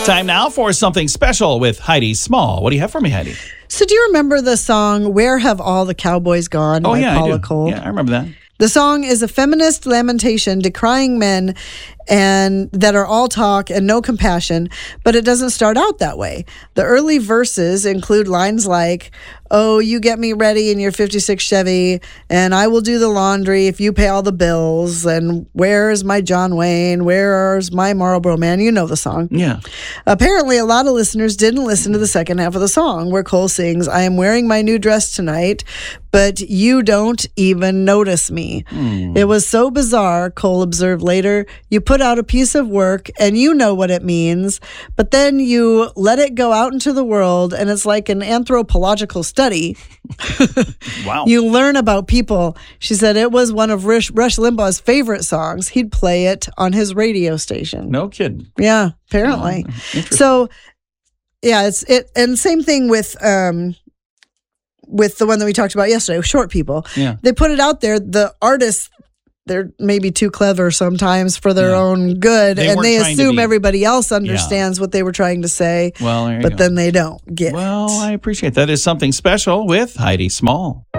Time now for something special with Heidi Small. What do you have for me, Heidi? So do you remember the song "Where Have All the Cowboys Gone" by Paula I do. Cole? Yeah, I remember that. The song is a feminist lamentation decrying men and that are all talk and no compassion, but it doesn't start out that way. The early verses include lines like, "Oh, you get me ready in your 56 Chevy, and I will do the laundry if you pay all the bills, and where's my John Wayne, where's my Marlboro Man?" You know the song. Yeah. Apparently, a lot of listeners didn't listen to the second half of the song, where Cole sings, "I am wearing my new dress tonight, but you don't even notice me." It was so bizarre, Cole observed later. You put out a piece of work and you know what it means, but then you let it go out into the world and it's like an anthropological study. Wow. You learn about people. She said it was one of Rush Limbaugh's favorite songs. He'd play it on his radio station. No kidding. Yeah, apparently. Interesting. So, yeah, and same thing with the one that we talked about yesterday, Short People. Yeah. They put it out there. The artists, they're maybe too clever sometimes for their own good, They and weren't they trying to assume be- everybody else understands what they were trying to say, Well, there you but go. then they don't get Well, it. I appreciate that. Is something special with Heidi Small.